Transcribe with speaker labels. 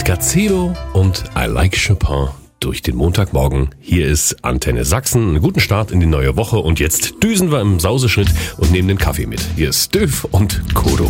Speaker 1: mit Gazebo und I Like Chopin durch den Montagmorgen. Hier ist Antenne Sachsen. Einen guten Start in die neue Woche und jetzt düsen wir im Sauseschritt und nehmen den Kaffee mit. Hier ist Döf und Kodo.